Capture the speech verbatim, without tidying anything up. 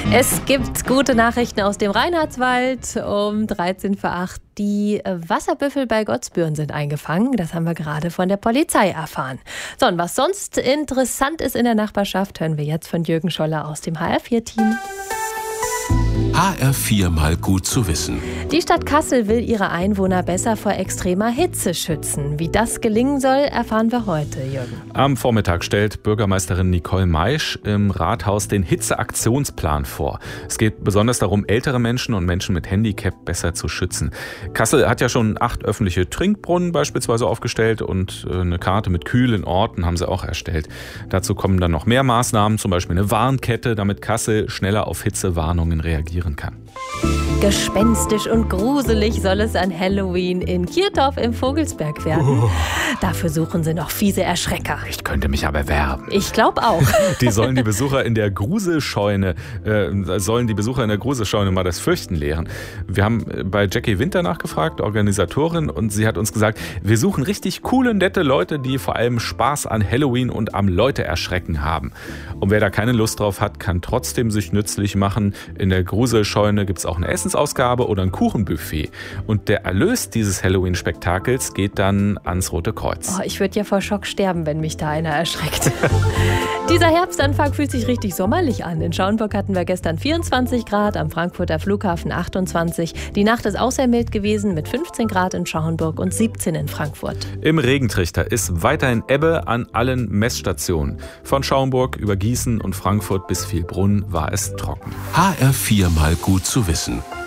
Es gibt gute Nachrichten aus dem Reinhardswald um dreizehn vor acht. Die Wasserbüffel bei Gottsbüren sind eingefangen. Das haben wir gerade von der Polizei erfahren. So, und was sonst interessant ist in der Nachbarschaft, hören wir jetzt von Jürgen Scholler aus dem H R vier Team. H R vier mal gut zu wissen. Die Stadt Kassel will ihre Einwohner besser vor extremer Hitze schützen. Wie das gelingen soll, erfahren wir heute, Jürgen. Am Vormittag stellt Bürgermeisterin Nicole Maisch im Rathaus den Hitzeaktionsplan vor. Es geht besonders darum, ältere Menschen und Menschen mit Handicap besser zu schützen. Kassel hat ja schon acht öffentliche Trinkbrunnen beispielsweise aufgestellt und eine Karte mit kühlen Orten haben sie auch erstellt. Dazu kommen dann noch mehr Maßnahmen, zum Beispiel eine Warnkette, damit Kassel schneller auf Hitzewarnungen reagieren kann. Gespenstisch und gruselig soll es an Halloween in Kirtorf im Vogelsberg werden. Oh. Dafür suchen sie noch fiese Erschrecker. Ich könnte mich aber werben. Ich glaube auch. Die sollen die Besucher in der Gruselscheune, äh, sollen die Besucher in der Gruselscheune mal das Fürchten lehren. Wir haben bei Jackie Winter nachgefragt, Organisatorin, und sie hat uns gesagt, wir suchen richtig coole, nette Leute, die vor allem Spaß an Halloween und am Leute erschrecken haben. Und wer da keine Lust drauf hat, kann trotzdem sich nützlich machen. In der Gruselscheune gibt es auch eine Essensausgabe oder ein Kuchenbuffet. Und der Erlös dieses Halloween-Spektakels geht dann ans Rote Kreuz. Oh, ich würde ja vor Schock sterben, wenn mich da einer erschreckt. Dieser Herbstanfang fühlt sich richtig sommerlich an. In Schauenburg hatten wir gestern vierundzwanzig Grad, am Frankfurter Flughafen achtundzwanzig. Die Nacht ist auch sehr mild gewesen mit fünfzehn Grad in Schauenburg und siebzehn in Frankfurt. Im Regentrichter ist weiterhin Ebbe an allen Messstationen. Von Schauenburg über Gießen und Frankfurt bis Vilbrunn war es trocken. H R vier mal gut zu wissen.